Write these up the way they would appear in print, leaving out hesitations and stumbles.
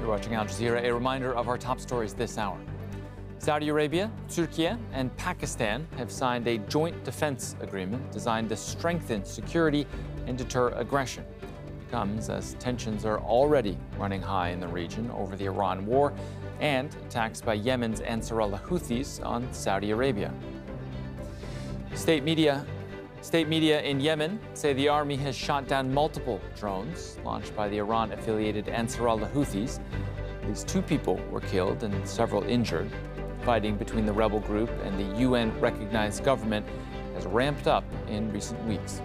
You're watching Al Jazeera. A reminder of our top stories this hour. Saudi Arabia, Turkey, and Pakistan have signed a joint defense agreement designed to strengthen security and deter aggression. It comes as tensions are already running high in the region over the Iran war and attacks by Yemen's Ansar al-Houthis on Saudi Arabia. State media in Yemen say the army has shot down multiple drones launched by the Iran-affiliated Ansar al-Houthis. At least 2 people were killed and several injured. Fighting between the rebel group and the UN-recognized government has ramped up in recent weeks.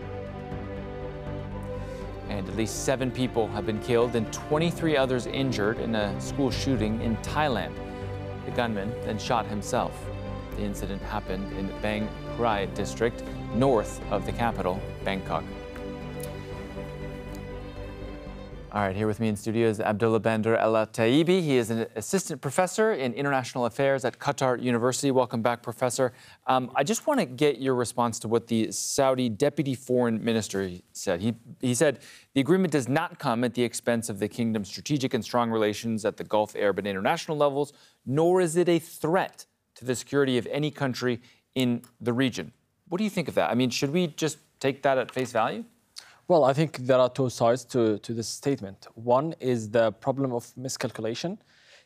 And at least 7 people have been killed and 23 others injured in a school shooting in Thailand. The gunman then shot himself. The incident happened in Bang Krai district, north of the capital, Bangkok. All right, here with me in studio is Abdullah Bandar El-Tayibi. He is an assistant professor in international affairs at Qatar University. Welcome back, Professor. I just want to get your response to what the Saudi deputy foreign minister said. He said the agreement does not come at the expense of the kingdom's strategic and strong relations at the Gulf, Arab, and international levels, nor is it a threat to the security of any country in the region. What do you think of that? I mean, should we just take that at face value? Well, I think there are 2 sides to this statement. One is the problem of miscalculation.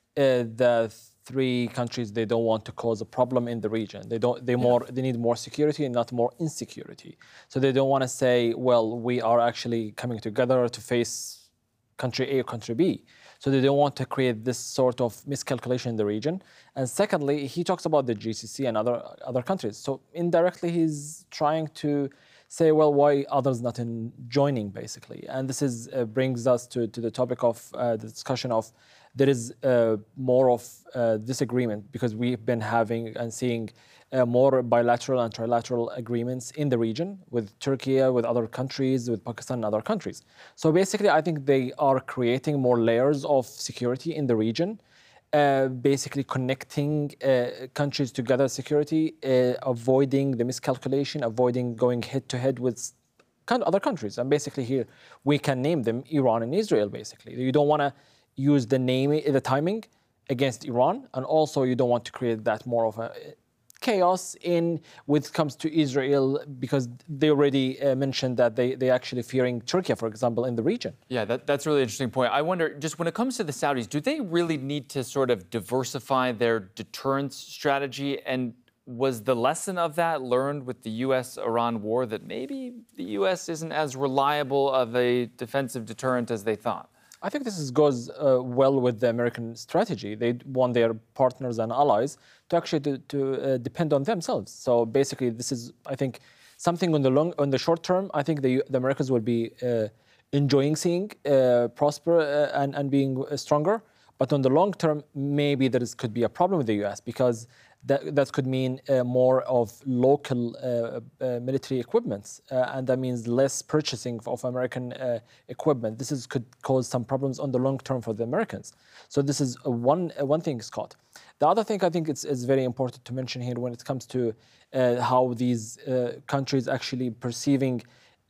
The 3 countries, they don't want to cause a problem in the region. They need more security and not more insecurity. So they don't want to say, well, we are actually coming together to face country A or country B. So they don't want to create this sort of miscalculation in the region. And secondly, he talks about the GCC and other countries. So indirectly, he's trying to say, well, why others not in joining, basically. And this is brings us to the topic of the discussion of there is more of disagreement because we've been having and seeing more bilateral and trilateral agreements in the region with Turkey, with other countries, with Pakistan and other countries. So basically, I think they are creating more layers of security in the region, basically connecting countries together, security, avoiding the miscalculation, avoiding going head-to-head with other countries. And basically here, we can name them Iran and Israel, basically. You don't want to use the timing against Iran, and also you don't want to create that more of a chaos when it comes to Israel, because they already mentioned that they actually fearing Turkey, for example, in the region. Yeah, that's a really interesting point. I wonder, just when it comes to the Saudis, do they really need to sort of diversify their deterrence strategy? And was the lesson of that learned with the U.S.-Iran war that maybe the U.S. isn't as reliable of a defensive deterrent as they thought? I think this goes well with the American strategy. They want their partners and allies to actually to depend on themselves. So basically, this is, I think, something on the short term. I think the Americans will be enjoying seeing prosper and being stronger. But on the long term, maybe could be a problem with the U.S. because that could mean more of local military equipment, and that means less purchasing of American equipment. Could cause some problems on the long term for the Americans. So this is one thing, Scott. The other thing I think it's very important to mention here when it comes to how these countries actually perceiving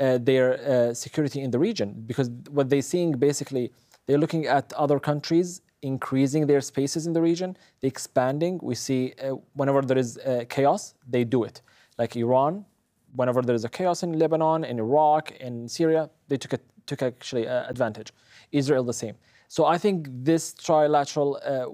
their security in the region, because what they're seeing basically, they're looking at other countries increasing their spaces in the region, they're expanding. We see whenever there is chaos, they do it. Like Iran, whenever there is a chaos in Lebanon, in Iraq, in Syria, they took actually advantage. Israel the same. So I think this trilateral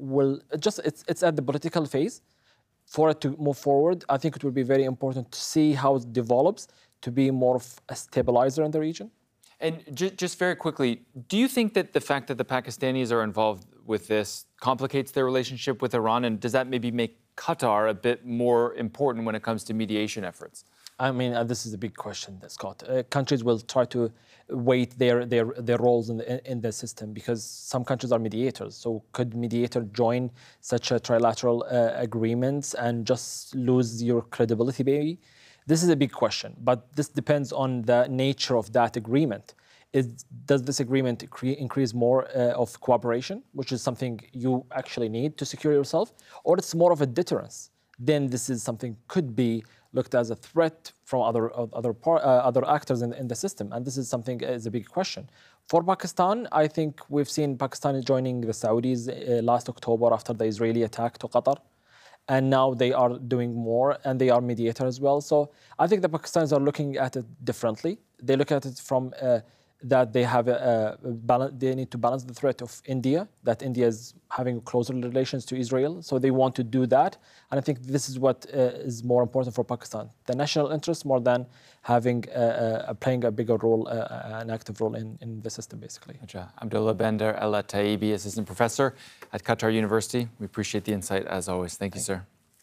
it's at the political phase. For it to move forward, I think it will be very important to see how it develops to be more of a stabilizer in the region. And just very quickly, do you think that the fact that the Pakistanis are involved with this complicates their relationship with Iran? And does that maybe make Qatar a bit more important when it comes to mediation efforts? I mean, this is a big question, Scott. Countries will try to weight their roles in the system because some countries are mediators. So could mediator join such a trilateral agreements and just lose your credibility, maybe? This is a big question, but this depends on the nature of that agreement. Does this agreement increase more of cooperation, which is something you actually need to secure yourself, or it's more of a deterrence? Then this is something could be looked as a threat from other actors in the system, and this is something is a big question. For Pakistan, I think we've seen Pakistan joining the Saudis last October after the Israeli attack to Qatar, and now they are doing more, and they are mediator as well. So I think the Pakistanis are looking at it differently. They look at it from that they have they need to balance the threat of India, that India is having closer relations to Israel, so they want to do that. And I think this is what is more important for Pakistan, the national interest more than having playing a bigger role, an active role in the system, basically. Abdullah Bandar El Taibbi, Assistant Professor at Qatar University. We appreciate the insight as always. Thank you, sir.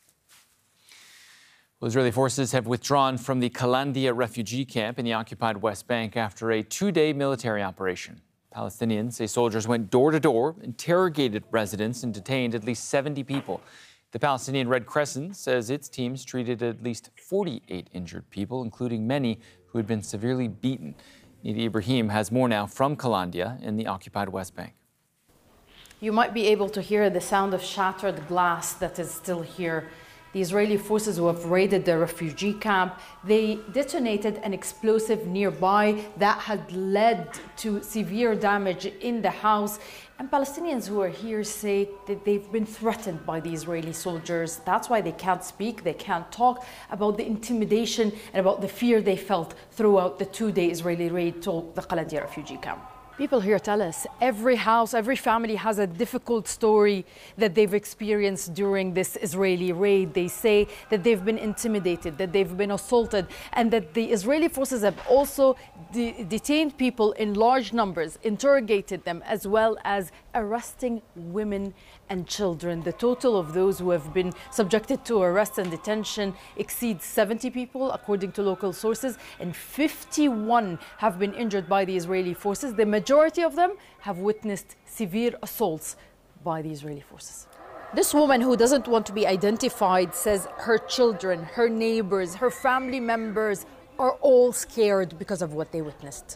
Well, Israeli forces have withdrawn from the Kalandia refugee camp in the occupied West Bank after a two-day military operation. Palestinians say soldiers went door to door, interrogated residents, and detained at least 70 people. The Palestinian Red Crescent says its teams treated at least 48 injured people, including many who had been severely beaten. Nida Ibrahim has more now from Kalandia in the occupied West Bank. You might be able to hear the sound of shattered glass that is still here. The Israeli forces who have raided the refugee camp, they detonated an explosive nearby that had led to severe damage in the house. And Palestinians who are here say that they've been threatened by the Israeli soldiers. That's why they can't speak, they can't talk about the intimidation and about the fear they felt throughout the two-day Israeli raid to the Kalandia refugee camp. People here tell us every house, every family has a difficult story that they've experienced during this Israeli raid. They say that they've been intimidated, that they've been assaulted, and that the Israeli forces have also detained people in large numbers, interrogated them, as well as arresting women and children. The total of those who have been subjected to arrest and detention exceeds 70 people, according to local sources, and 51 have been injured by the Israeli forces. The majority of them have witnessed severe assaults by the Israeli forces. This woman, who doesn't want to be identified, says her children, her neighbors, her family members are all scared because of what they witnessed.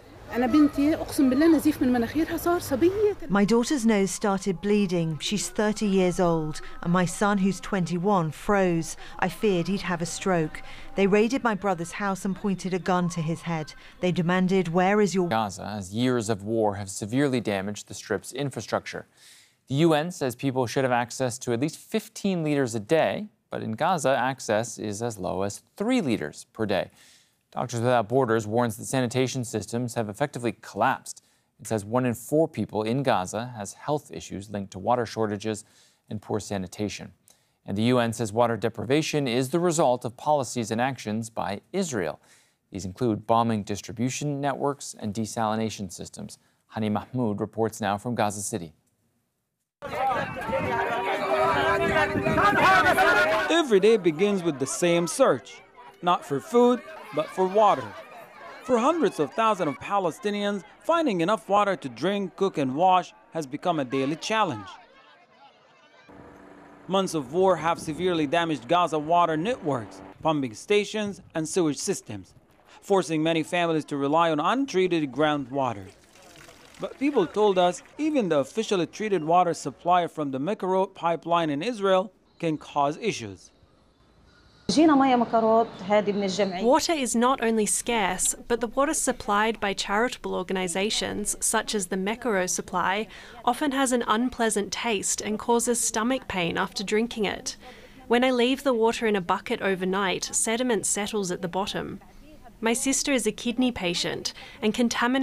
My daughter's nose started bleeding. She's 30 years old, and my son, who's 21, froze. I feared he'd have a stroke. They raided my brother's house and pointed a gun to his head. They demanded, "Where is your..." Gaza, as years of war have severely damaged the Strip's infrastructure. The UN says people should have access to at least 15 liters a day, but in Gaza, access is as low as 3 liters per day. Doctors Without Borders warns that sanitation systems have effectively collapsed. It says 1 in 4 people in Gaza has health issues linked to water shortages and poor sanitation. And the UN says water deprivation is the result of policies and actions by Israel. These include bombing distribution networks and desalination systems. Hani Mahmoud reports now from Gaza City. Every day begins with the same search, not for food, but for water. For hundreds of thousands of Palestinians, finding enough water to drink, cook, and wash has become a daily challenge. Months of war have severely damaged Gaza water networks, pumping stations, and sewage systems, forcing many families to rely on untreated groundwater. But people told us even the officially treated water supply from the Mekorot pipeline in Israel can cause issues. Water is not only scarce, but the water supplied by charitable organisations, such as the Mekorot Supply, often has an unpleasant taste and causes stomach pain after drinking it. When I leave the water in a bucket overnight, sediment settles at the bottom. My sister is a kidney patient, and contaminated